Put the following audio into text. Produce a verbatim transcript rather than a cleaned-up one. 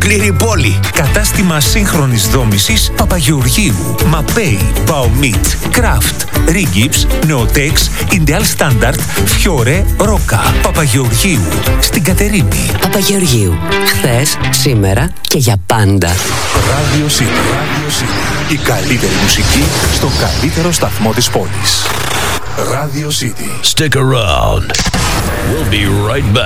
ολόκληρη πόλη. Κατάστημα σύγχρονης δόμησης Παπαγεωργίου. Μαπέι, Baumit, Craft, Rigips, Neotex, Indial Standard, Fiore, Rocca. Παπαγεωργίου. Στην Κατερίνη. Παπαγεωργίου. Χθες, σήμερα και για πάντα. Radio City. Radio City. Η καλύτερη μουσική στον καλύτερο σταθμό της πόλης. Radio City. Stick around. We'll be right back.